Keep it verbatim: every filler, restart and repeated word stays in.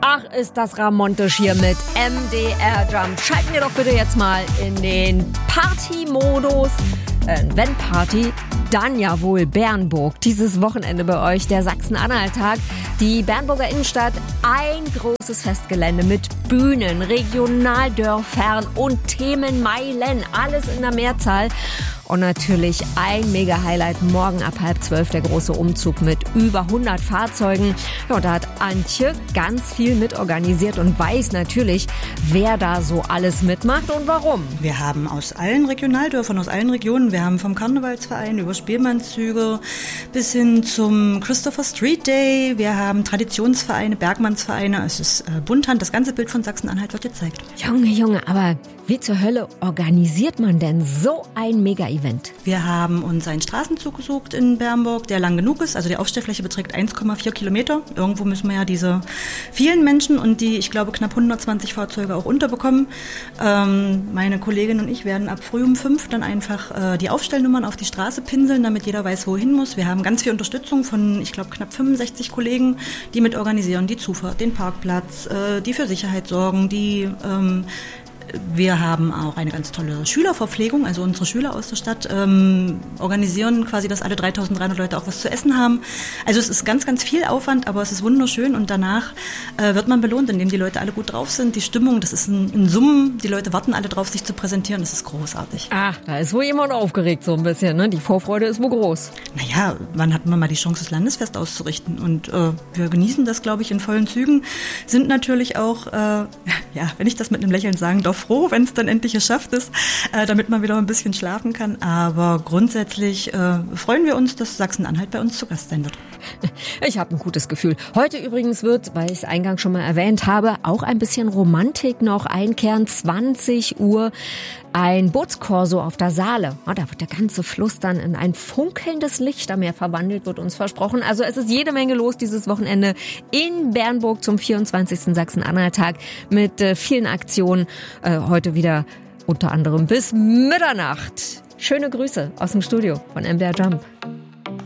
Ach, ist das ramontisch hier mit M D R Jump. Schalten wir doch bitte jetzt mal in den Party-Modus. Äh, wenn Party, dann ja wohl Bernburg. Dieses Wochenende bei euch, der Sachsen-Anhalt-Tag. Die Bernburger Innenstadt, ein großes Festgelände mit Bühnen, Regionaldörfern und Themenmeilen. Alles in der Mehrzahl. Und natürlich ein Mega-Highlight, morgen ab halb zwölf der große Umzug mit über hundert Fahrzeugen. Ja, und da hat Antje ganz viel mitorganisiert und weiß natürlich, wer da so alles mitmacht und warum. Wir haben aus allen Regionaldörfern, aus allen Regionen, wir haben vom Karnevalsverein über Spielmannszüge bis hin zum Christopher Street Day, wir haben Traditionsvereine, Bergmannsvereine, es ist äh, Bunthand, das ganze Bild von Sachsen-Anhalt wird gezeigt. Junge, Junge, aber wie zur Hölle organisiert man denn so ein Mega-Event? Wir haben uns einen Straßenzug gesucht in Bernburg, der lang genug ist. Also die Aufstellfläche beträgt eins Komma vier Kilometer. Irgendwo müssen wir ja diese vielen Menschen und die, ich glaube, knapp hundertzwanzig Fahrzeuge auch unterbekommen. Ähm, meine Kollegin und ich werden ab früh um fünf dann einfach äh, die Aufstellnummern auf die Straße pinseln, damit jeder weiß, wohin muss. Wir haben ganz viel Unterstützung von, ich glaube, knapp fünfundsechzig Kollegen, die mit organisieren, die Zufahrt, den Parkplatz, äh, die für Sicherheit sorgen, die... Ähm, Wir haben auch eine ganz tolle Schülerverpflegung, also unsere Schüler aus der Stadt ähm, organisieren quasi, dass alle dreitausenddreihundert Leute auch was zu essen haben. Also es ist ganz, ganz viel Aufwand, aber es ist wunderschön und danach äh, wird man belohnt, indem die Leute alle gut drauf sind. Die Stimmung, das ist ein, ein Summen, die Leute warten alle drauf, sich zu präsentieren, das ist großartig. Ach, da ist wohl jemand aufgeregt so ein bisschen, ne? Die Vorfreude ist wohl groß. Naja, wann hat man mal die Chance, das Landesfest auszurichten? Und äh, wir genießen das, glaube ich, in vollen Zügen, sind natürlich auch, äh, ja, wenn ich das mit einem Lächeln sagen darf, froh, wenn es dann endlich geschafft ist, äh, damit man wieder ein bisschen schlafen kann. Aber grundsätzlich äh, freuen wir uns, dass Sachsen-Anhalt bei uns zu Gast sein wird. Ich habe ein gutes Gefühl. Heute übrigens wird, weil ich es eingangs schon mal erwähnt habe, auch ein bisschen Romantik noch einkehren. zwanzig Uhr ein Bootskorso auf der Saale. Oh, da wird der ganze Fluss dann in ein funkelndes Lichtermeer verwandelt, wird uns versprochen. Also es ist jede Menge los dieses Wochenende in Bernburg zum vierundzwanzigsten Sachsen-Anhalt-Tag mit äh, vielen Aktionen. Äh, heute wieder unter anderem bis Mitternacht. Schöne Grüße aus dem Studio von M D R Jump.